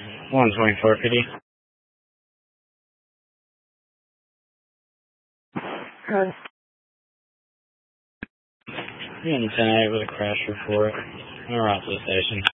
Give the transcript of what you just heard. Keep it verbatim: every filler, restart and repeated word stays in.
one twenty-four fifty. Good. ten eight with a crash report. We're off to the station.